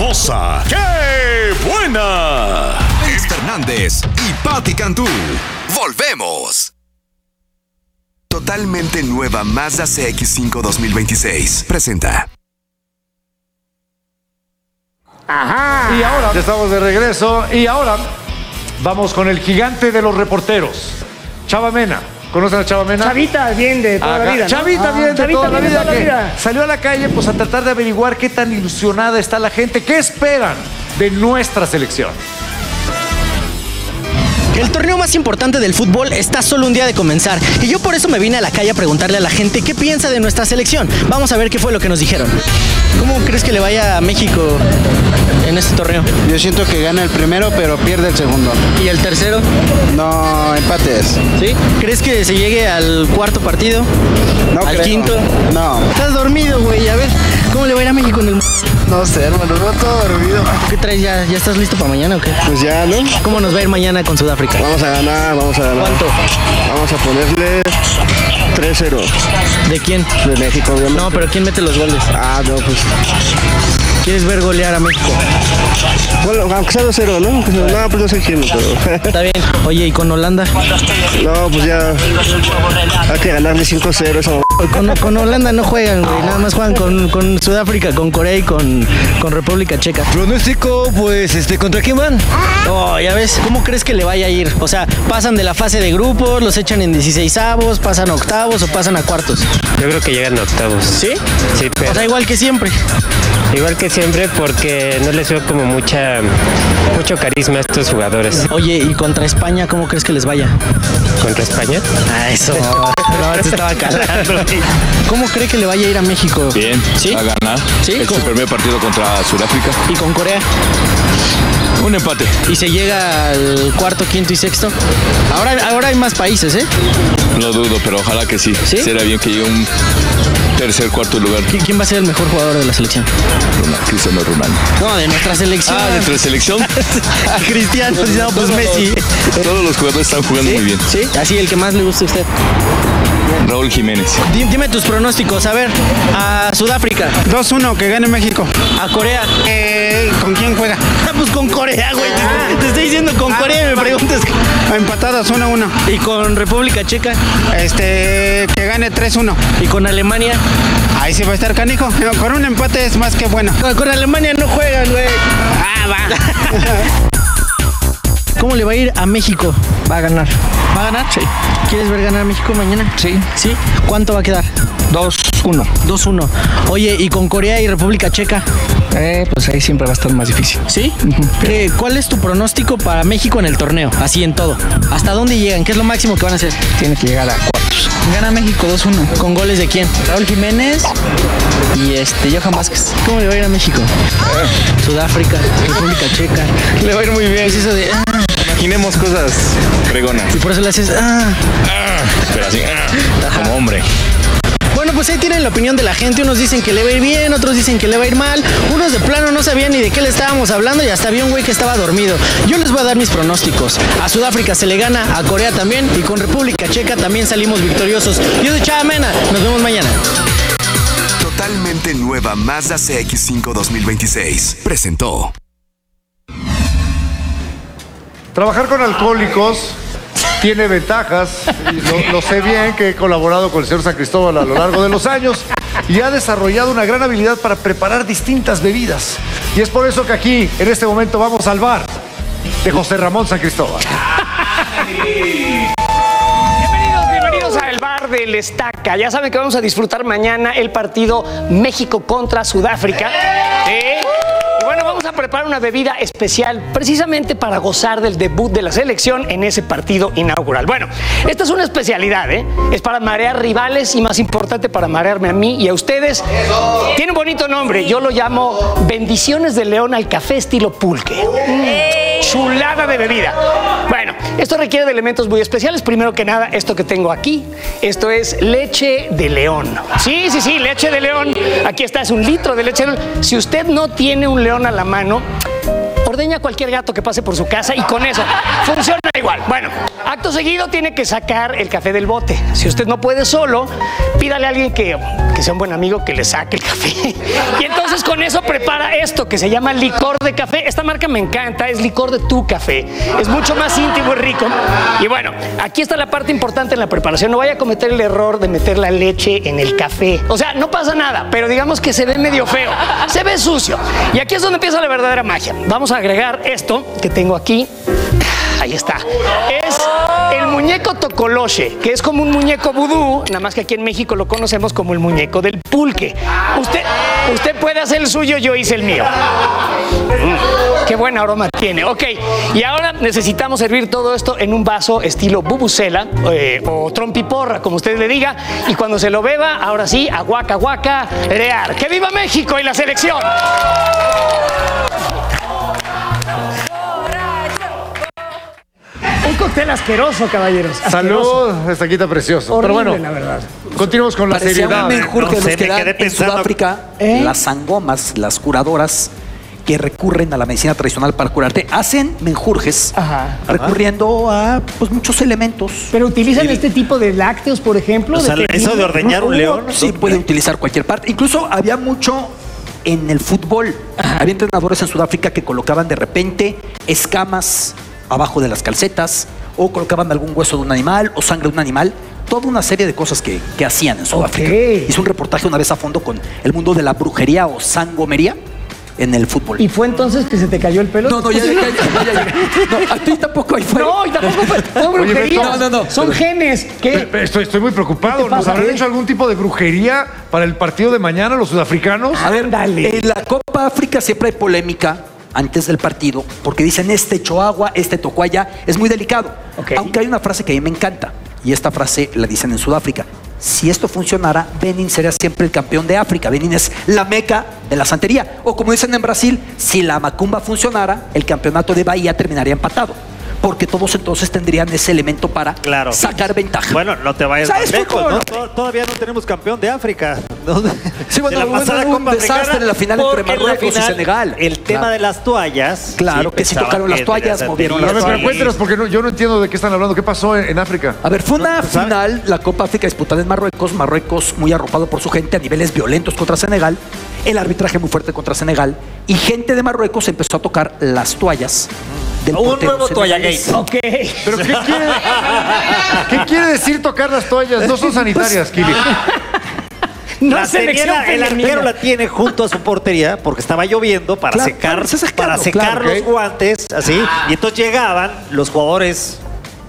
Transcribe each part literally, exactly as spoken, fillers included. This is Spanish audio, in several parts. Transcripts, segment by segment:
sabrosa, qué buena. Luis Fernández y Patti Cantú. Volvemos. Totalmente nueva Mazda C X cinco dos mil veintiséis. Presenta. Ajá. Y ahora ya estamos de regreso y ahora vamos con el gigante de los reporteros, Chava Mena. ¿Conocen a Chava Mena? Chavita bien de toda Ajá. la vida, ¿no? Chavita ah, bien de Chavita toda la bien vida, de toda la que vida. Salió a la calle pues a tratar de averiguar qué tan ilusionada está la gente, qué esperan de nuestra selección. El torneo más importante del fútbol está solo un día de comenzar y yo por eso me vine a la calle a preguntarle a la gente qué piensa de nuestra selección. Vamos a ver qué fue lo que nos dijeron. ¿Cómo crees que le vaya a México en este torneo? Yo siento que gana el primero, pero pierde el segundo. ¿Y el tercero? No, empates. ¿Sí? ¿Crees que se llegue al cuarto partido? No ¿Al creo. quinto? No. Estás dormido, güey. A ver, ¿cómo le va a ir a México en el... No sé, hermano, no todo dormido. ¿Qué traes ya? ¿Ya estás listo para mañana o qué? Pues ya, ¿no? ¿Cómo nos va a ir mañana con Sudáfrica? Vamos a ganar, vamos a ganar. ¿Cuánto? Vamos a ponerle tres cero. ¿De quién? De México, obviamente. No, pero ¿quién mete los goles? Ah, no, pues. ¿Quieres ver golear a México? Bueno, aunque sea dos cero, ¿no? Aunque sea- No, pues no sé quién, pero. Está bien. Oye, ¿y con Holanda? No, pues ya. Hay que ganarle cinco cero, eso. Con, con Holanda no juegan, güey. Nada más juegan con, con Sudáfrica, con Corea y con, con República Checa. Pronóstico, pues, este, ¿contra quién van? Oh, ya ves, ¿cómo crees que le vaya a ir? O sea, ¿pasan de la fase de grupos, los echan en dieciseisavos, pasan a octavos o pasan a cuartos? Yo creo que llegan a octavos. ¿Sí? Sí, pero O sea, igual que siempre. igual que siempre porque no les veo como mucha mucho carisma a estos jugadores. Oye, ¿y contra España cómo crees que les vaya? Contra España. Ah, eso. No, se estaba calando. ¿Cómo cree que le vaya a ir a México? Bien, ¿Sí? a ganar. ¿Sí? Es ¿Cómo? su primer partido contra Sudáfrica. ¿Y con Corea? Un empate. ¿Y se llega al cuarto, quinto y sexto? Ahora, ahora hay más países, ¿eh? No dudo, pero ojalá que sí. ¿Sí? Será bien que llegue un tercer, cuarto lugar. ¿Qui- ¿Quién va a ser el mejor jugador de la selección? Ronaldo, Cristiano Ronaldo. No, de nuestra selección. Ah, de nuestra selección. Cristiano, no, pues No, no, Messi. Todos los jugadores están jugando muy bien. ¿Sí? Así, el que más le gusta a usted. Raúl Jiménez. Di- Dime tus pronósticos. A ver, a Sudáfrica, dos uno, que gane México. a Corea. Eh, ¿Con quién juega? Ah, pues con Corea, güey. Te, te estoy diciendo con Corea y me preguntas. Empatados, uno uno. ¿Y con República Checa? Este, que gane tres uno. ¿Y con Alemania? Ahí sí va a estar canijo. No, con un empate es más que bueno. Con, con Alemania no juegan, güey. Ah, va. ¿Cómo le va a ir a México? Va a ganar. ¿Va a ganar? Sí. ¿Quieres ver ganar a México mañana? Sí. ¿Sí? ¿Cuánto va a quedar? dos uno. dos uno. Oye, ¿y con Corea y República Checa? Eh, pues ahí siempre va a estar más difícil. ¿Sí? Eh, ¿Cuál es tu pronóstico para México en el torneo? Así en todo. ¿Hasta dónde llegan? ¿Qué es lo máximo que van a hacer? Tiene que llegar a cuartos. Gana México dos uno. ¿Con goles de quién? Raúl Jiménez y este Johan Vázquez. ¿Cómo le va a ir a México? Sudáfrica, República Checa. Le va a ir muy bien. ¿Qué es eso de...? ah? Imaginemos cosas fregonas. Y por eso le haces... ah. Pero así, como hombre. Bueno, pues ahí tienen la opinión de la gente. Unos dicen que le va a ir bien, otros dicen que le va a ir mal. Unos de plano no sabían ni de qué le estábamos hablando y hasta había un güey que estaba dormido. Yo les voy a dar mis pronósticos. A Sudáfrica se le gana, a Corea también y con República Checa también salimos victoriosos. Yo soy Chava Mena. Nos vemos mañana. Totalmente nueva Mazda C X cinco dos mil veintiséis. Presentó. Trabajar con alcohólicos tiene ventajas, y lo, lo sé bien, que he colaborado con el señor San Cristóbal a lo largo de los años y ha desarrollado una gran habilidad para preparar distintas bebidas. Y es por eso que aquí, en este momento, vamos al bar de José Ramón San Cristóbal. Bienvenidos, bienvenidos a El Bar del Estaca. Ya saben que vamos a disfrutar mañana el partido México contra Sudáfrica. ¿Sí? Y bueno, vamos a preparar una bebida especial precisamente para gozar del debut de la selección en ese partido inaugural. Bueno, esta es una especialidad, ¿eh? Es para marear rivales y, más importante, para marearme a mí y a ustedes. Tiene un bonito nombre. Yo lo llamo Bendiciones de León al Café estilo pulque. Mm, chulada de bebida. Bueno, esto requiere de elementos muy especiales. Primero que nada, esto que tengo aquí. Esto es leche de león. Sí, sí, sí, leche de león. Aquí está, es un litro de leche de león. Si usted no tiene un león a la mano, ordeña cualquier gato que pase por su casa y con eso funciona igual. Bueno, acto seguido tiene que sacar el café del bote. Si usted no puede solo, pídale a alguien que, que sea un buen amigo que le saque el café. Y entonces con eso prepara esto que se llama licor de café. Esta marca me encanta, es licor de tu café. Es mucho más íntimo y rico. Y bueno, aquí está la parte importante en la preparación. No vaya a cometer el error de meter la leche en el café. O sea, no pasa nada, pero digamos que se ve medio feo. Se ve sucio. Y aquí es donde empieza la verdadera magia. Vamos a agregar esto que tengo aquí. Ahí está. Es el muñeco tocoloche, que es como un muñeco vudú, nada más que aquí en México lo conocemos como el muñeco del pulque. Usted, usted puede hacer el suyo, yo hice el mío. Mm, qué buen aroma tiene. Ok, y ahora necesitamos servir todo esto en un vaso estilo bubucela eh, o trompiporra, como usted le diga. Y cuando se lo beba, ahora sí, aguaca, aguaca, rear. ¡Que viva México y la selección! Un cóctel asqueroso, caballeros. Asqueroso. Salud, esta quita precioso. Horrible, Pero bueno, la verdad. continuamos con la Parecía seriedad. un menjurje No sé, los que me dan quedé en pensando- Sudáfrica, ¿Eh? las sangomas, las curadoras que recurren a la medicina tradicional para curarte, hacen menjurjes Ajá. recurriendo a pues muchos elementos. Pero utilizan este tipo de lácteos, por ejemplo. O sea, de eso de ordeñar un león. Sí, puede utilizar cualquier parte. Incluso había mucho en el fútbol. Había entrenadores en Sudáfrica que colocaban de repente escamas abajo de las calcetas o colocaban algún hueso de un animal o sangre de un animal. Toda una serie de cosas que, que hacían en Sudáfrica. Ok. Hice un reportaje una vez a fondo con el mundo de la brujería o sangomería en el fútbol. ¿Y fue entonces que se te cayó el pelo? No, no, ya, ya, ya, ya, ya llegué. No, a ti tampoco ahí fue. No, y tampoco fue, fue Oye, brujería. Beto, no, no, no. Son genes. ¿Qué? Pe- Estoy, estoy muy ¿Qué preocupado. te ¿Nos pasa? habrán ¿Qué? hecho algún tipo de brujería para el partido de mañana los sudafricanos? A ver, Ándale. en la Copa África siempre hay polémica antes del partido porque dicen este echó agua, este tocó allá. Es muy delicado. Ok. Aunque hay una frase que a mí me encanta y esta frase la dicen en Sudáfrica. Si esto funcionara, Benín sería siempre el campeón de África. Benín es la meca de la santería. O como dicen en Brasil, si la macumba funcionara, el campeonato de Bahía terminaría empatado. Porque todos entonces tendrían ese elemento para Claro. sacar ventaja. Bueno, no te vayas O sea, más es lejos, fútbol, ¿no? ¿no? To- Todavía no tenemos campeón de África. ¿no? Sí, bueno, De la hubo pasada un Copa desastre Africana, en la final entre porque en la Marruecos y final, Senegal. El tema Claro. de las toallas. Claro, que sí pensaban tocaron las que toallas, de las movieron A las ver, santerías, pero sí. cuéntenos, porque no- yo no entiendo de qué están hablando. ¿Qué pasó en, en África? A ver, fue una pues, ¿sabes? final, la Copa África disputada en Marruecos, Marruecos muy arropado por su gente a niveles violentos contra Senegal, el arbitraje muy fuerte contra Senegal, y gente de Marruecos empezó a tocar las toallas del Un portero nuevo toalla senegalés. gay. Ok. ¿Pero qué quiere, qué quiere decir tocar las toallas? No son sanitarias, Kili. No La tenía selección la- el femenina. arquero la tiene junto a su portería porque estaba lloviendo para Claro, secar, para secarlo, para secar claro, los ok. guantes, así. Y entonces llegaban los jugadores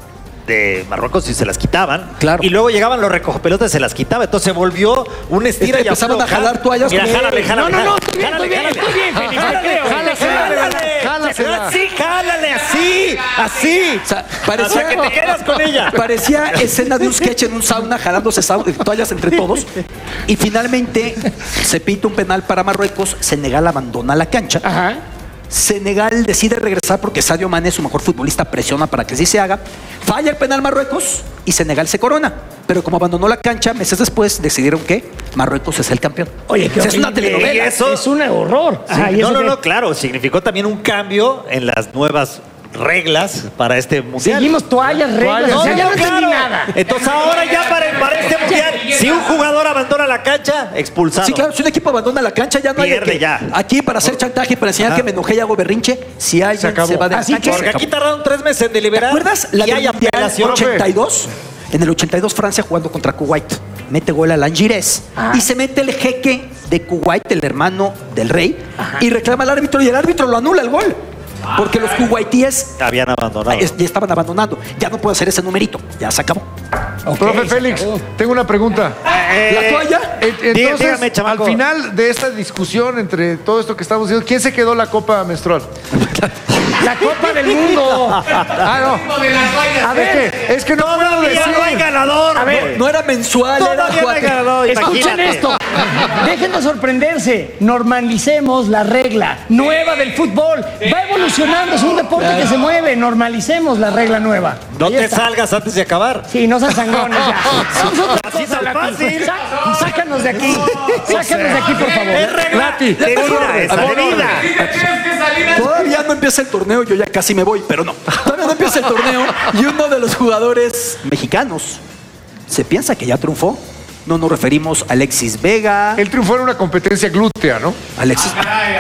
de Marruecos y se las quitaban. Claro. Y luego llegaban los recogepelotas y se las quitaba. Entonces se volvió un estira y Empezaron a afloja. jalar toallas Mira, como- jálale, jálale. No, no, no, jálale, estoy bien, jálale, estoy bien, jálale. estoy bien, Félix, te Jálale, creo. jálale, Jálasela. Así, jálale, así, así. O sea, Hasta parecía, que te quedas con ella. parecía escena de un sketch en un sauna, jalándose sau- toallas entre todos. Y finalmente se pita un penal para Marruecos, Senegal abandona la cancha. Ajá. Senegal decide regresar porque Sadio Mané, su mejor futbolista, presiona para que sí se haga. Falla el penal Marruecos y Senegal se corona. Pero como abandonó la cancha, meses después decidieron que Marruecos es el campeón. Oye, qué O sea, es una horrible. telenovela. Y eso- Es un horror. Sí, Ajá, ¿y no, eso no, qué? no, claro, significó también un cambio en las nuevas reglas para este mundial. Seguimos toallas, reglas. No, o sea, ya no, no entendí claro. nada. Entonces ahora ya para, para este mundial, si un jugador abandona la cancha, expulsado. Sí, claro, si un equipo abandona la cancha, ya no hay de Pierde que ya. aquí para hacer chantaje y para enseñar Ajá. que me enojé y hago berrinche, si alguien se, acabó. va de la Así cancha, que- se Porque aquí acabó. tardaron tres meses en deliberar. ¿Te acuerdas la y del hay Mundial apelación. ochenta y dos? En el ochenta y dos Francia jugando contra Kuwait. Mete gol a Langires. Y se mete el jeque de Kuwait, el hermano del rey, y reclama al árbitro y el árbitro lo anula el gol. Porque los kuwaitíes Habían abandonado. es- ya estaban abandonando. Ya no puede hacer ese numerito. Ya se acabó. Profe Félix, tengo una pregunta. Eh, ¿La toalla? En- Dí- Entonces, dígame, chamaco. al final de esta discusión entre todo esto que estamos diciendo, ¿quién se quedó la copa menstrual? La Copa del Mundo. Ah, no. A ver, Es que, es que no puedo Todavía decir. no hay ganador. A ver, No era mensual, era Todavía no hay cuate- ganador. escuchen Imagínate. esto. Dejen de sorprenderse. Normalicemos la regla nueva del fútbol. Va evolucionando, es un deporte que se mueve. Normalicemos la regla nueva. No Ahí te está. salgas antes de acabar. Sí, no seas sangones ya. Vamos a otra Así cosa, tan Lati. fácil. Sa- Sácanos de aquí. Sácanos de aquí, por favor. Es regla Lati, de vida, es a ver, de vida. Todavía no empieza el torneo, yo ya casi me voy, pero no. Todavía no empieza el torneo y uno de los jugadores mexicanos se piensa que ya triunfó. No nos referimos a Alexis Vega. Él triunfó en una competencia glútea, ¿no? Alexis.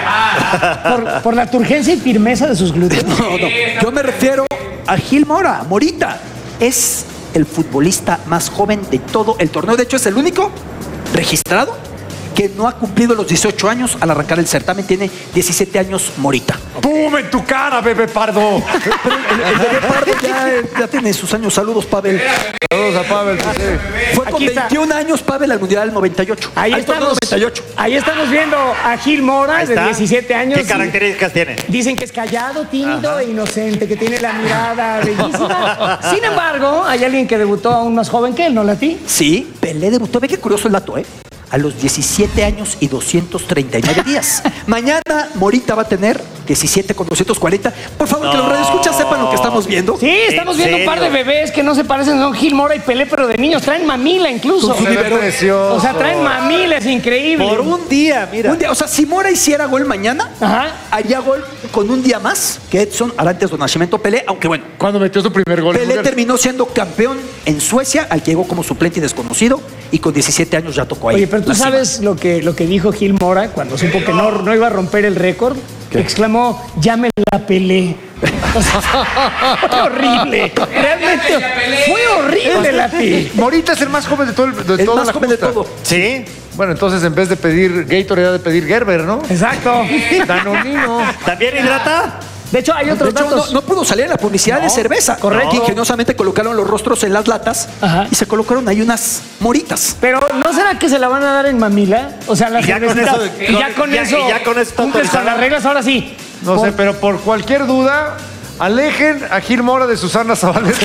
Por, por la turgencia y firmeza de sus glúteos. No, no. Yo me refiero a Gil Mora, Morita. Es el futbolista más joven de todo el torneo. De hecho, es el único registrado que no ha cumplido los dieciocho años al arrancar el certamen. Tiene diecisiete años Morita. ¡Pum! En tu cara, bebé Pardo. Pero el, el bebé Pardo ya, ya tiene sus años. Saludos, Pavel. Saludos a Pavel. Fue con veintiún años Pavel al Mundial del noventa y ocho. Ahí estamos, noventa y ocho. ahí estamos viendo a Gil Mora de diecisiete años. ¿Qué características tiene? Dicen que es callado, tímido Ajá. e inocente, que tiene la mirada bellísima. Sin embargo, hay alguien que debutó aún más joven que él, ¿no, Lati? Sí, Pelé debutó. Ve qué curioso el dato, ¿eh? A los diecisiete años y doscientos treinta y nueve días. Mañana Morita va a tener diecisiete con doscientos cuarenta. Por favor, no. que los radioescuchas sepan lo que estamos viendo. Sí, estamos viendo un par de bebés que no se parecen, son Gil Mora y Pelé, pero de niños. Traen mamila incluso. Precioso. O sea, traen mamila, es increíble. Por un día, mira. Un día, o sea, si Mora hiciera gol mañana, Ajá. haría gol con un día más que Edson Arantes do Nascimento Pelé, aunque bueno. Cuando metió su primer gol. Pelé terminó siendo campeón en Suecia, al que llegó como suplente y desconocido, y con diecisiete años ya tocó ahí. Oye, pero tú sabes lo que, lo que dijo Gil Mora cuando supo que no, no iba a romper el récord. Exclamó, llámela Pelé. O sea, fue horrible. Realmente fue horrible, Lati. Morita es el más joven de todo el, de el toda más la joven justa. de todo. Sí. Bueno, entonces en vez de pedir Gatorade, era de pedir Gerber, ¿no? Exacto. Danonino. ¿También hidrata? De hecho, hay otros de hecho, datos. No, no pudo salir en la publicidad no, de cerveza. Correcto. Que ingeniosamente colocaron los rostros en las latas Ajá. y se colocaron ahí unas moritas. Pero ¿no será que se la van a dar en mamila? O sea, la cervecita. Y ya con ya, eso. Y ya con eso cumples con las reglas, ahora sí. No por... sé, pero por cualquier duda, alejen a Gil Mora de Susana Zabaleta.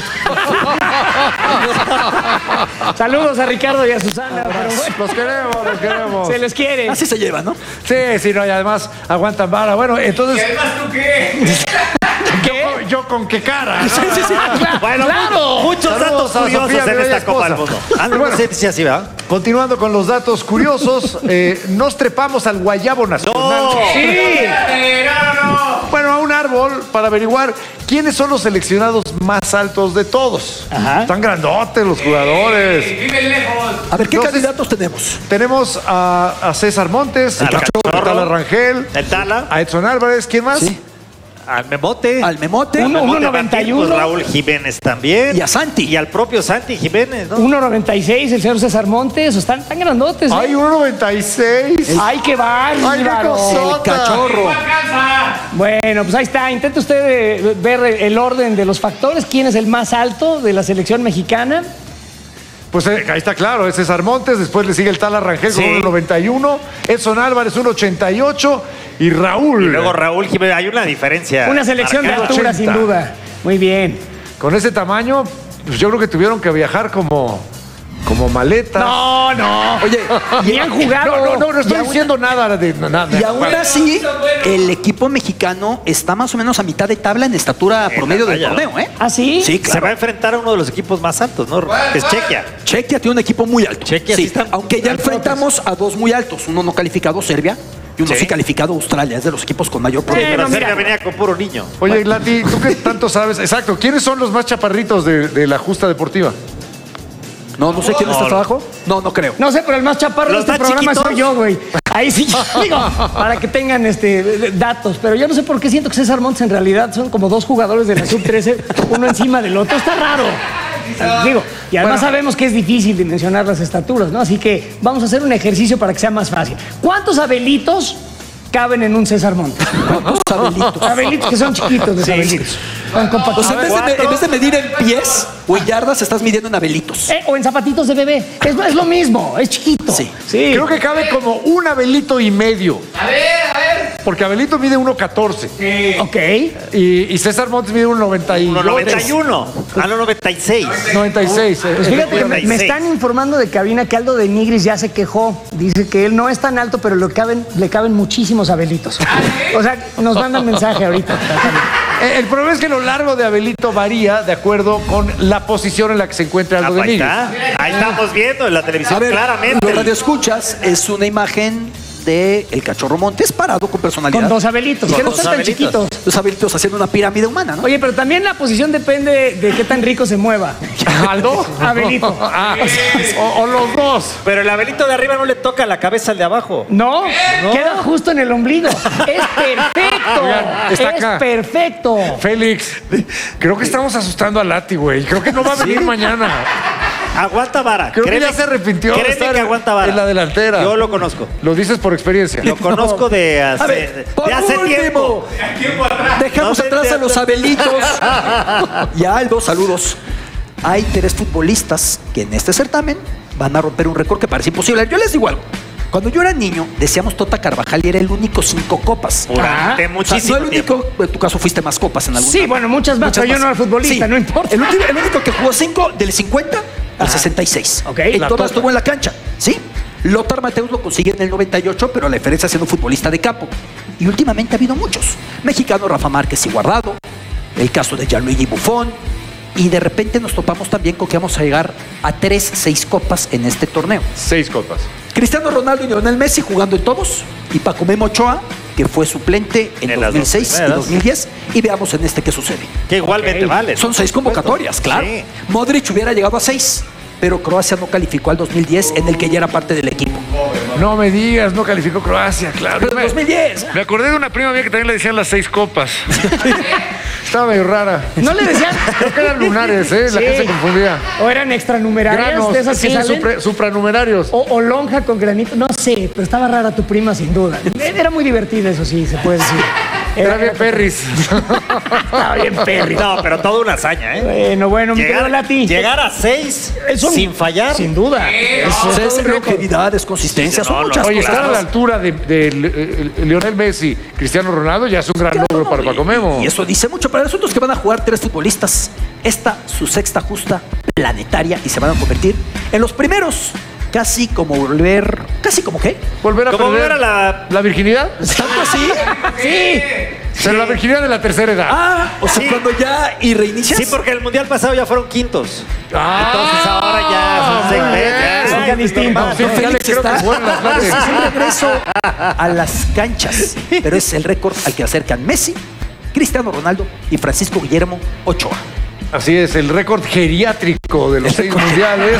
Saludos a Ricardo y a Susana. Pero bueno, los queremos, los queremos. Se les quiere. Así se lleva, ¿no? Sí, sí, no, y además aguantan vara. Bueno, entonces. ¿Y además tú qué? ¿Qué? Yo, yo con qué cara. ¿No? Sí, sí, sí. Claro, bueno, claro. muchos Saludos datos curiosos Sofía, en esta Copa del Mundo. Ah, no, bueno, sí, así va. Continuando con los datos curiosos, eh, nos trepamos al Guayabo Nacional. No. Sí. No, no, no. Bueno, a un árbol para averiguar quiénes son los seleccionados más altos de todos. Ajá. Están grandotes los jugadores. Sí, viven lejos. A ver, ¿qué Entonces, candidatos tenemos? Tenemos a, a César Montes, Al a Cachorro, Tala Rangel, el Tala, a Edson Álvarez, ¿quién más? Sí. al Memote, al Memote, al Memote uno noventa y uno, pues Raúl Jiménez también, y a Santi, y al propio Santi Jiménez, ¿no? uno noventa y seis, el señor César Montes, están tan grandotes. ¿eh? Ay, uno noventa y seis. Ay, qué bárbaro. Ay, qué cosota. El Cachorro. Bueno, pues ahí está. Intenta usted eh, ver el orden de los factores. ¿Quién es el más alto de la selección mexicana? Pues eh, ahí está claro, es César Montes, después le sigue el Tala Rangel Sí. con uno noventa y uno, Edson Álvarez uno ochenta y ocho y Raúl. Y luego Raúl Jiménez, hay una diferencia. Una selección de marcada. altura, sin duda. Muy bien. Con ese tamaño, pues yo creo que tuvieron que viajar como, como maleta. No, no. Oye, Ni han jugado. No, no, no, no estoy aún- diciendo nada de no, nada. Y aún así, el equipo mexicano está más o menos a mitad de tabla en estatura En promedio la del raya, torneo, ¿eh? ¿Ah, sí? Sí, Se claro. va a enfrentar a uno de los equipos más altos, ¿no? Es Chequia. Chequia tiene un equipo muy alto. Chequia sí sí, está- aunque ya enfrentamos a dos muy altos, uno no calificado, Serbia, y uno sí, Sí. calificado, Australia. Es de los equipos con mayor Sí, promedio. pero mira. Serbia venía con puro niño. Oye, Lati, ¿tú qué tanto sabes? Exacto, ¿quiénes son los más chaparritos de, de la justa deportiva? No, no sé quién está abajo. No, no creo. No sé, pero el más chaparro de ¿Los este más programa chiquitos? soy yo, güey. Ahí sí, digo, para que tengan este datos. Pero yo no sé por qué siento que César Montes en realidad son como dos jugadores de la sub trece, uno encima del otro. Está raro. Digo, y además Bueno. sabemos que es difícil dimensionar las estaturas, ¿no? Así que vamos a hacer un ejercicio para que sea más fácil. ¿Cuántos abelitos caben en un César Montes? ¿Cuántos abelitos? Abelitos que son chiquitos, los Sí. abelitos. Van con O sea, en vez, de, ¿Cuatro? en vez de medir en pies o en yardas, estás midiendo en abelitos. Eh, o en zapatitos de bebé. Es, es lo mismo, es chiquito. Sí. sí. Creo que cabe como un Abelito y medio. A ver, a ver. Porque Abelito mide uno catorce Ok. y, y César Montes mide uno noventa y uno noventa y uno, a lo noventa y seis. noventa y seis. eh, Pues fíjate que me, me noventa y seis. están informando de cabina que Aldo de Nigris ya se quejó. Dice que él no es tan alto, pero le caben, le caben muchísimos abelitos. O sea, nos mandan mensaje ahorita. Eh, El problema es que lo largo de Abelito varía de acuerdo con la posición en la que se encuentra Ah, Aldo de ahí Nigris. está. Ahí estamos viendo en la televisión A ver, claramente. lo radioescuchas es una imagen de El Cachorro Montes, parado con personalidad. Con dos Abelitos, que no dos están tan chiquitos. Dos Abelitos haciendo una pirámide humana, ¿no? Oye, pero también la posición depende de qué tan rico se mueva. ¿Aldo? Abelito. Ah, o, o los dos. Pero el Abelito de arriba no le toca la cabeza al de abajo. No, ¿No? queda justo en el ombligo. Es perfecto. Oigan, está es acá. perfecto. Félix, creo que estamos asustando a Lati, güey. Creo que no va a venir mañana. Aguanta vara. Creo Créeme- que ya se arrepintió de Créeme estar que aguanta vara. en la delantera. Yo lo conozco. Lo dices por experiencia. Lo conozco de hace, A ver, por de hace último, tiempo. Dejamos No te atrás a los entiendo. Abelitos. Y a Aldo, saludos. Hay tres futbolistas que en este certamen van a romper un récord que parece imposible. Yo les digo algo. Cuando yo era niño, decíamos Tota Carvajal y era el único cinco copas. Durante O sea, muchísimo no el único, en tu caso fuiste más copas en algún Sí, bueno, muchas más, pero yo no era futbolista, no importa. El, último- el único que jugó cinco, del cincuenta al sesenta y seis. Ok. En La todas Tota. estuvo en la cancha, ¿sí? Lothar Matthäus lo consigue en el noventa y ocho, pero la diferencia siendo futbolista de campo. Y últimamente ha habido muchos. Mexicano Rafa Márquez y Guardado, el caso de Gianluigi Buffon, y de repente nos topamos también con que vamos a llegar a tres, seis copas en este torneo. Seis copas. Cristiano Ronaldo y Lionel Messi jugando en todos, y Paco Memo Ochoa, que fue suplente en, En las dos mil seis dos y primeras. dos mil diez, y veamos en este qué sucede. Que igualmente vale. Son seis convocatorias, claro. Sí. Modric hubiera llegado a seis, pero Croacia no calificó al dos mil diez, en el que ya era parte del equipo. No me digas, no calificó Croacia, claro. Pero en dos mil diez. Me acordé de una prima mía que también le decían las seis copas. Estaba medio rara. ¿No le decían? Creo que eran lunares, ¿eh? La Sí. gente se confundía. ¿O eran extranumerarias Granos, de esas que sí, salen? supra- supranumerarios. O, o lonja con granito, no sé, pero estaba rara tu prima sin duda. Era muy divertida, eso sí, se puede decir. Era bien perris. Estaba bien perri. No, pero toda una hazaña, ¿eh? Bueno, bueno, mi querido Llegar, Lati. llegar a seis Es un- sin fallar. Sin duda. Eso Eso es es un récord. longevidad, es consistencia, Sí, son no, no, muchas Oye, cosas. estar a la altura de, de, eh, Lionel Messi, Cristiano Ronaldo, ya es un gran Claro, logro para y- Paco Memo. Y eso dice mucho. Para nosotros que van a jugar tres futbolistas, esta su sexta justa planetaria, y se van a convertir en los primeros. Casi como volver. ¿Casi como qué? Volver a Como perder volver a la- la virginidad. ¿Tanto así? Sí. Pero la virginidad de la tercera edad. Ah, o sea, Sí. cuando ya y reinicias. Sí, porque el mundial pasado ya fueron quintos. Ah, Entonces ahora ya son seis muy meses. bien. ya, Son es distintos. normal. Sí, Don ya le Félix creo que está- juegan las clases. es un regreso a las canchas, pero es el récord al que acercan Messi, Cristiano Ronaldo y Francisco Guillermo Ochoa. Así es, el récord geriátrico de los seis mundiales.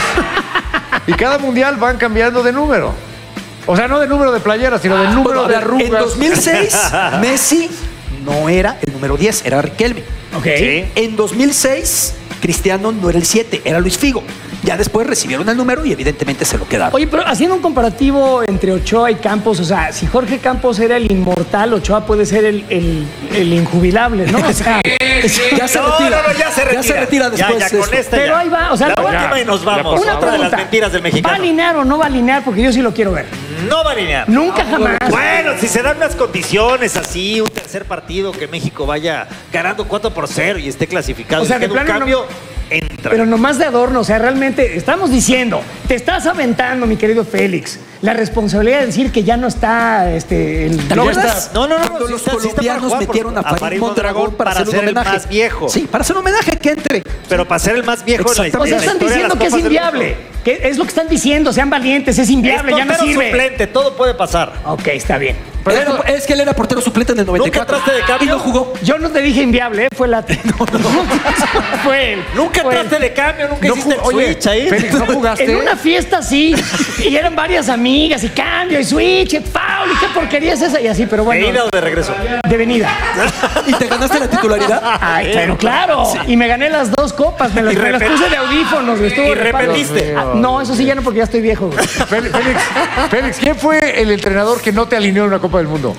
Y cada mundial van cambiando de número. O sea, no de número de playeras, sino de número Bueno, a de ver, arrugas. en dos mil seis, Messi no era el número diez, era Riquelme. Ok. Sí. En dos mil seis, Cristiano no era el siete, era Luis Figo. Ya después recibieron el número y evidentemente se lo quedaron. Oye, pero haciendo un comparativo entre Ochoa y Campos, o sea, si Jorge Campos era el inmortal, Ochoa puede ser el, el, el injubilable, ¿no? O sea, ya se No, retira. no, no, ya se retira. Ya se retira después. Ya, ya, con esto. esta pero ya. ahí va, o sea, la no- última Ya, y nos ya, vamos. por una Otra de las pregunta. mentiras del ¿Va a mexicano. alinear o no va a alinear? Porque yo sí lo quiero ver. No va a alinear. Nunca jamás. Bueno, si se dan unas condiciones así, un tercer partido que México vaya ganando cuatro por cero y esté clasificado, O sea, y de quede un plano no- cambio, entra. Pero nomás de adorno, o sea, realmente estamos diciendo, te estás aventando, mi querido Félix, la responsabilidad de decir que ya no está este, el... ¿Te ya acuerdas? está- No, no, no, Cuando sí los está- sí está para colombianos jugar, metieron a por- a Farid Farid Mondragón Mondragón para, para hacer un ser el homenaje. más viejo. Sí, para hacer un homenaje que entre. Pero para ser el más viejo en la O historia, sea, la están historia de diciendo las que es Copas del inviable. Mundo. Que es lo que están diciendo, sean valientes, es inviable, Es ya no portero sirve. suplente, todo puede pasar. Ok, está bien. Pero era- es que él era portero suplente en el noventa y ¿Nunca cuatro. entraste de cambio? Y no jugó. Yo no te dije inviable, ¿eh? Fue la... No, no. Fue él. Nunca Fue él. entraste de cambio, nunca No hiciste jugó- el oye, switch ahí. Félix, ¿no jugaste? En una fiesta sí, y eran varias amigas, y cambio, y switch, y foul, y qué porquería es esa, y así, pero ¿De bueno. ida o de regreso? De venida. ¿Y te ganaste la titularidad? Ay, pero claro. Y me gané las dos copas, me las, Y me las repet- puse de audífonos, güey, estuvo y re padre. repetiste. Ah, no, eso sí ya no, porque ya estoy viejo, güey. Félix, Félix, Félix, ¿quién fue el entrenador que no te alineó en una Copa del Mundo?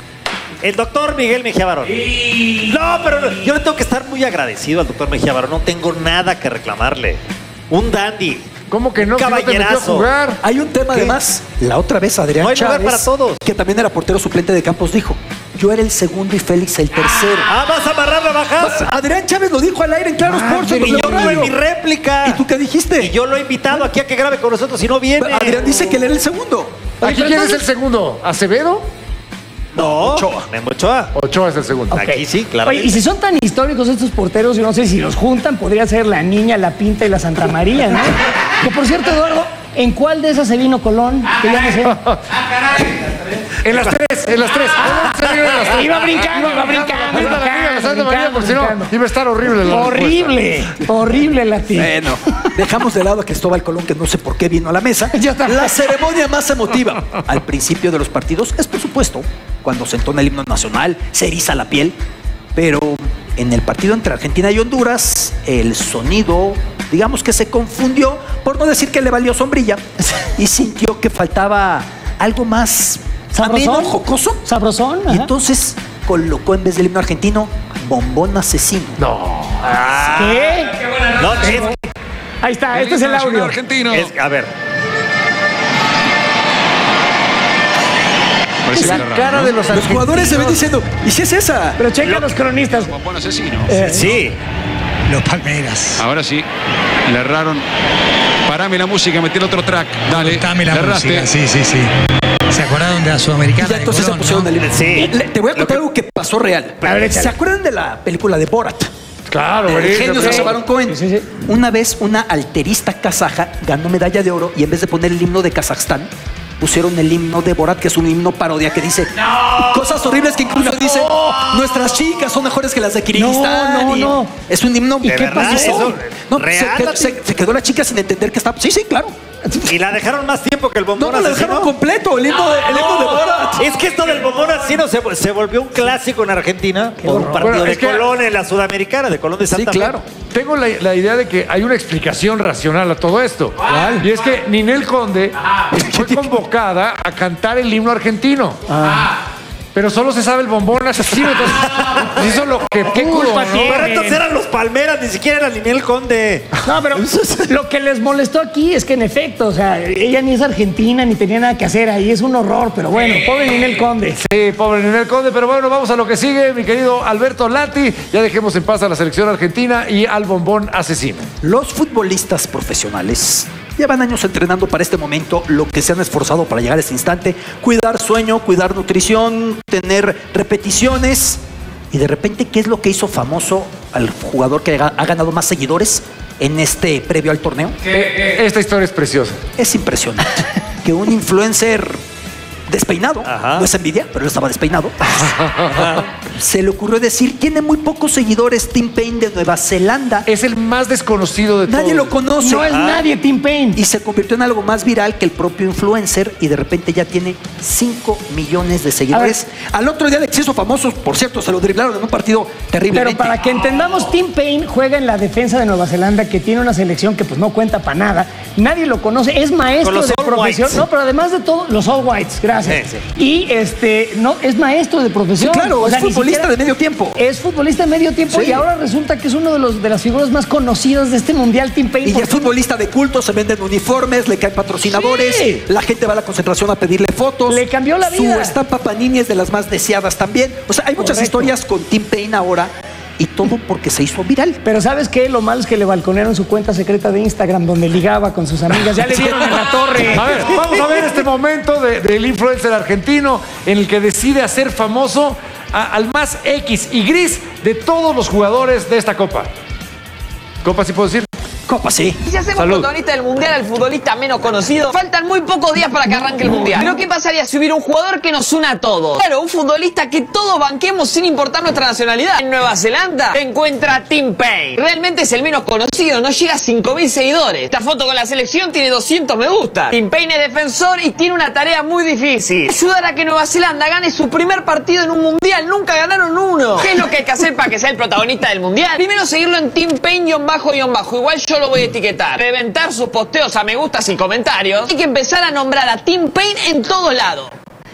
El doctor Miguel Mejía Barón. No, pero yo le tengo que estar muy agradecido al doctor Mejía Barón. No tengo nada que reclamarle. Un dandy. ¿Cómo que no? Un Si no te metió a caballerazo. jugar. Hay un tema además. La otra vez Adrián No hay lugar Chávez, para todos. que también era portero suplente de Campos, dijo: yo era el segundo y Félix el tercero. Ah, vas a amarrar la bajada. Adrián Chávez lo dijo al aire en Claro Sports. en Y W yo tuve Radio. mi réplica. ¿Y tú qué dijiste? Y yo lo he invitado aquí a que grabe con nosotros si no viene. Adrián dice que él era el segundo. ¿Aquí quién es el segundo? ¿Acevedo? No, Ochoa. Memo Ochoa. Ochoa es el segundo. Aquí sí, claro. Oye, y si son tan históricos estos porteros, yo no sé si los juntan, podría ser la Niña, la Pinta y la Santa María, ¿no? Que por cierto, Eduardo, ¿En cuál de esas se vino Colón? Que ya no sé. En las tres, en las tres. Iba brincando, iba brincando. Esta la Liga de Santa María, porque si no, iba a estar horrible la Horrible, horrible la tía. Bueno, dejamos de lado a Cristóbal Colón, que no sé por qué vino a la mesa. La ceremonia más emotiva al principio de los partidos es, por supuesto, cuando se entona el himno nacional, se eriza la piel, pero en el partido entre Argentina y Honduras, el sonido, digamos que se confundió, por no decir que le valió sombrilla, y sintió que faltaba algo más ameno, jocoso. Sabrosón. Y entonces colocó en vez del himno argentino, Bombón Asesino. No. Ah, ¿Qué? Qué buena no, es, Ahí está, este es el audio. Argentino. Es, a ver. La raro, cara ¿no? de los Los jugadores se ven diciendo, ¿y si es esa? Pero checa los cronistas. Bombón asesino. Eh, Sí. Los Palmeras. Ahora sí, le erraron. Parame la música, metí el otro track. Dale, Dame la le erraste. música, sí, sí, sí. ¿Se acordaron de la Sudamericana? Y ya de entonces Colón, se pusieron ¿no? el himno. Sí. Le- Te voy a contar algo que pasó real. A ver, échale. ¿Se acuerdan de la película de Borat? Claro, El buenísimo. genio de Sí. Baron Cohen. Sí, sí. Una vez una alterista kazaja ganó medalla de oro y en vez de poner el himno de Kazajstán, pusieron el himno de Borat, que es un himno parodia que dice cosas horribles que incluso dice nuestras chicas son mejores que las de Kirguistán. No, no, y no. Es un himno. ¿Y qué verdad? pasó? Eso- No, se, ¿Real? quedó, se- se quedó la chica sin entender que estaba. Sí, sí, claro. Y la dejaron más tiempo que el No, bombón no, la asesino. dejaron completo. El himno de, el himno de Borat. Es que esto del bombón asesino se, se volvió un clásico en Argentina por un partido Bueno, de es que- Colón en la Sudamericana, de Colón de Sí, Santa Fe. claro. Tengo la, la idea de que hay una explicación racional a todo esto. Y es que Ninel Conde fue convocada a cantar el himno argentino. Pero solo se sabe el bombón asesino. Entonces, hizo lo que ¿Qué pudo, culpa ¿no? tiene? Pero estos eran los Palmeras, ni siquiera era Ninel Conde. No, pero lo que les molestó aquí es que en efecto, o sea, ella ni es argentina ni tenía nada que hacer ahí, es un horror, pero bueno, pobre Ninel Conde. Sí, pobre Ninel Conde, pero bueno, vamos a lo que sigue, mi querido Alberto Lati. Ya dejemos en paz a la selección argentina y al bombón asesino. Los futbolistas profesionales llevan años entrenando para este momento, lo que se han esforzado para llegar a este instante, cuidar sueño, cuidar nutrición, tener repeticiones. Y de repente, ¿qué es lo que hizo famoso al jugador que ha ha ganado más seguidores en este previo al torneo? Esta historia es preciosa. Es impresionante que un influencer despeinado, Ajá. no es envidia, pero él estaba despeinado, se le ocurrió decir, tiene muy pocos seguidores Tim Payne de Nueva Zelanda. Es el más desconocido de todos. Nadie lo conoce. No es Ah. nadie Tim Payne. Y se convirtió en algo más viral que el propio influencer y de repente ya tiene cinco millones de seguidores. Al otro día le hizo famosos, por cierto, se lo driblaron en un partido terriblemente. Pero para que entendamos, Tim Payne juega en la defensa de Nueva Zelanda, que tiene una selección que pues no cuenta para nada. Nadie lo conoce, es Con maestro los de All profesión. Whites. No, pero además de todo, los All Whites, gracias. Sí, Y este, no, es maestro de profesión. Sí, claro, O es sea, ni futbolista siquiera- de medio tiempo. Es futbolista de medio tiempo Sí. y ahora resulta que es uno de los de las figuras más conocidas de este mundial, Tim Payne. Y ya es porque- futbolista de culto, se venden uniformes, le caen patrocinadores, Sí. la gente va a la concentración a pedirle fotos. Le cambió la vida. Su estampa Panini es de las más deseadas también. O sea, hay muchas Correcto. historias con Tim Payne ahora y todo porque se hizo viral. Pero ¿sabes qué? Lo malo es que le balconearon su cuenta secreta de Instagram donde ligaba con sus amigas. Ya le dieron en la torre. A ver, vamos a ver este momento de- del influencer argentino en el que decide hacer famoso a- al más X y gris de todos los jugadores de esta Copa. ¿Copa sí puedo decir? Copa, sí. Y si hacemos Salud. protagonista del mundial al futbolista menos conocido, faltan muy pocos días para que arranque el mundial. Pero ¿qué pasaría si hubiera un jugador que nos una a todos? Claro, un futbolista que todos banquemos sin importar nuestra nacionalidad. En Nueva Zelanda se encuentra Tim Payne. Realmente es el menos conocido, no llega a cinco mil seguidores. Esta foto con la selección tiene doscientos me gusta. Tim Payne es defensor y tiene una tarea muy difícil: ayudar a que Nueva Zelanda gane su primer partido en un mundial. Nunca ganaron uno. ¿Qué es lo que hay que hacer para que sea el protagonista del mundial? Primero seguirlo en Tim Payne-bajo-bajo. Igual yo lo voy a etiquetar. Reventar sus posteos a me gustas y comentarios. Hay que empezar a nombrar a Tim Payne en todos lados.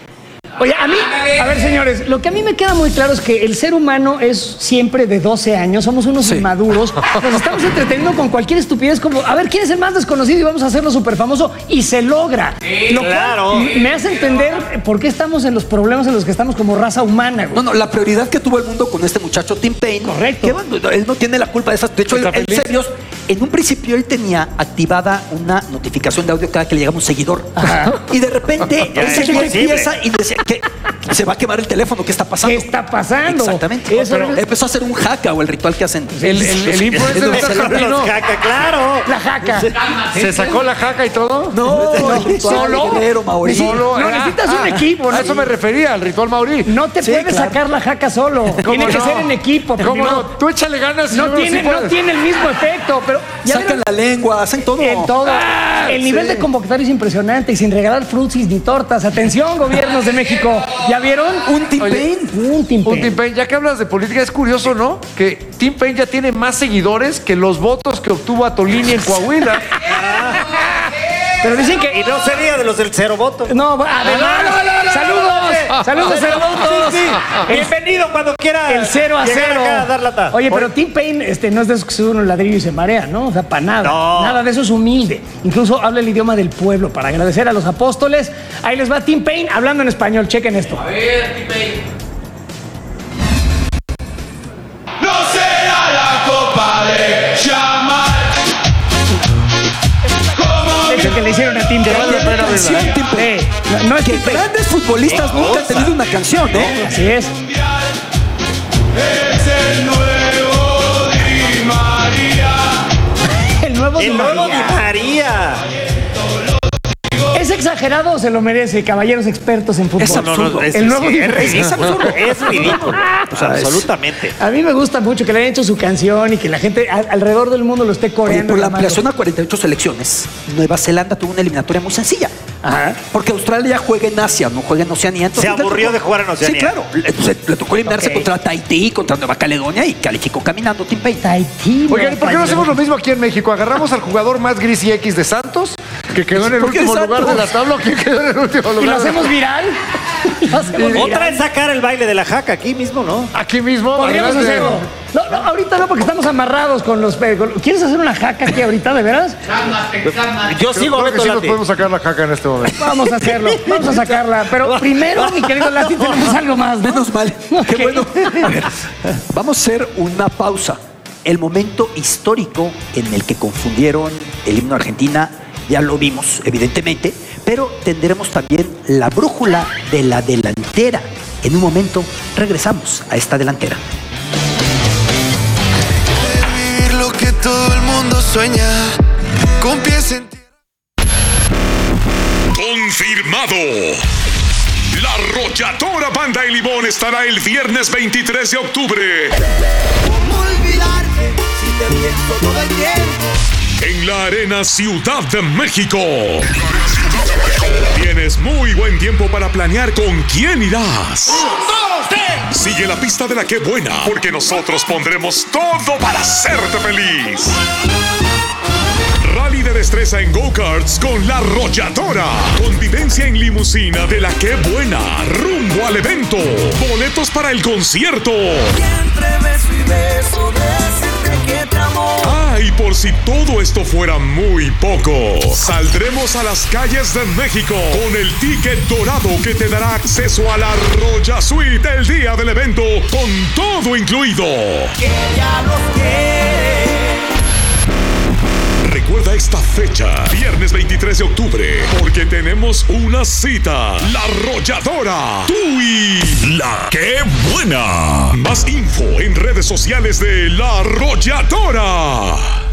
Oye, a mí, a ver, señores, lo que a mí me queda muy claro es que el ser humano es siempre de doce años, somos unos inmaduros, nos estamos entreteniendo con cualquier estupidez como, a ver, ¿quién es el más desconocido? Y vamos a hacerlo súper famoso, y se logra. Sí, Lo cual claro. me hace entender por qué estamos en los problemas en los que estamos como raza humana, güey. No, no, la prioridad que tuvo el mundo con este muchacho Tim Payne. Correcto. Que, bueno, él no tiene la culpa de esas. De hecho, él, Está él feliz. serios, en un principio él tenía activada una notificación de audio cada que le llegaba un seguidor. Y de repente Ya el es seguidor imposible. empieza y decía, ¿Qué? Se va a quemar el teléfono. ¿Qué está pasando? ¿Qué está pasando? Exactamente. Eso Pero es- empezó a hacer un jaca o el ritual que hacen. El, el, el influencer de Jardino. Jaca, claro. La jaca. ¿Se sacó la jaca y todo? No, el ritual ¿Solo? guerrero maorí. Solo, No, ah, necesitas un ah, equipo, ¿no? A eso me refería, al ritual maorí. No te Sí, puedes claro. sacar la jaca solo. Tiene que no? ser en equipo. ¿Cómo primero. no? Tú échale ganas. y No yo creo que tiene, sí no puedes. tiene el mismo efecto, pero ya Sacan vieron la lengua, hacen todo. en todo. Ah, el nivel sí. de convocatoria es impresionante y sin regalar frutsis ni tortas. Atención, gobiernos de México. ¿Ya vieron? Un Tim Oye, Paine. Un Tim Un Paine. Tim Paine, ya que hablas de política, es curioso, ¿no? Que Tim Paine ya tiene más seguidores que los votos que obtuvo Atolini en Coahuila. Pero dicen que Y no sería de los del cero voto. no, además, no, no, no, no, saludos, no, no. saludos, Cero saludos. Sí, sí. Bienvenido cuando quiera. El cero a llegar cero. acá a dar lata. Oye, pero Tim Paine este, no es de esos que sube un ladrillo y se marea, ¿no? O sea, para nada. No. Nada de eso es humilde. Incluso habla el idioma del pueblo para agradecer a los apóstoles. Ahí les va Tim Paine hablando en español. Chequen esto. A ver, Tim Paine. No será la copa de Chamal. De hecho, que le hicieron a Tim Paine. Vale la pena, Sí, ¿verdad? Tim Paine. no, no es Que Tim Paine. grandes futbolistas nunca han tenido una canción, ¿eh? Así es. Es el nuevo Di María. El nuevo Di El nuevo Di María. María. ¿Es exagerado o se lo merece, caballeros expertos en fútbol? Es absurdo. es, El nuevo sí, Di es María. ridículo. Es ridículo. O sea, absolutamente. A mí me gusta mucho que le hayan hecho su canción y que la gente a- alrededor del mundo lo esté Oye, coreando. por la llamando. ampliación a cuarenta y ocho selecciones, Nueva Zelanda tuvo una eliminatoria muy sencilla. Ajá. Porque Australia juega en Asia, no juega en Oceanía. entonces Se le aburrió tocó- de jugar en Oceanía. Sí, claro. Entonces le tocó eliminarse Ok. contra Tahití, contra Nueva Caledonia y calificó caminando Tim Paine. Tahití. Oigan, ¿y por qué no Nueva hacemos lo mismo aquí en México? Agarramos al jugador más gris y X de Santos, que quedó en el ¿Por qué último de lugar de Santos? la tabla, que quedó en el último lugar. ¿Y lo de la hacemos tabla. viral? Lo hacemos Otra viral. es sacar el baile de la jaca aquí mismo, ¿no? Aquí mismo. Podríamos adelante. hacerlo. No, no, ahorita no, porque estamos amarrados con los... eh, con- ¿Quieres hacer una jaca aquí ahorita, de veras? Yo sigo a Creo que Beto sí nos Lati. podemos sacar la caca en este momento. Vamos a hacerlo, vamos a sacarla. Pero primero, mi querido Lati, tenemos algo más, ¿no? Menos mal. Ok. Qué bueno. A ver, vamos a hacer una pausa. El momento histórico en el que confundieron el himno de Argentina, ya lo vimos, evidentemente, pero tendremos también la brújula de la delantera. En un momento regresamos a esta delantera. Vivir lo que todo el mundo sueña, con pies en tierra. Confirmado. La Arrolladora Banda y Limón estará el viernes veintitrés de octubre ¿Cómo olvidarte si te pienso todo el tiempo? en la Arena Ciudad de México. Tienes muy buen tiempo para planear con quién irás. Sigue la pista de la Qué Buena, porque nosotros pondremos todo para hacerte feliz. Rally de destreza en go-karts con La Arrolladora. Convivencia en limusina de la Qué Buena. Rumbo al evento. Boletos para el concierto. Y entre beso y beso decirte que te amo. Ah, y por si todo esto fuera muy poco, saldremos a las calles de México con el ticket dorado que te dará acceso a la Arroya Suite el día del evento, con todo incluido. Que ya los quiere. Recuerda esta fecha, viernes veintitrés de octubre, porque tenemos una cita. La Arrolladora, tú y La Qué Buena. Más info en redes sociales de La Arrolladora.